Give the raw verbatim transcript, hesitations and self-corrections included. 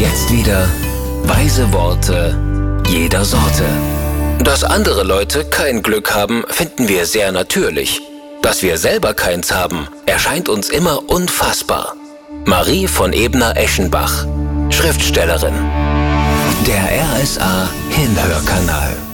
jetzt wieder weise Worte jeder Sorte. Dass andere Leute kein Glück haben, finden wir sehr natürlich. Dass wir selber keins haben, erscheint uns immer unfassbar. Marie von Ebner-Eschenbach, Schriftstellerin. Der R S A Hinhörkanal.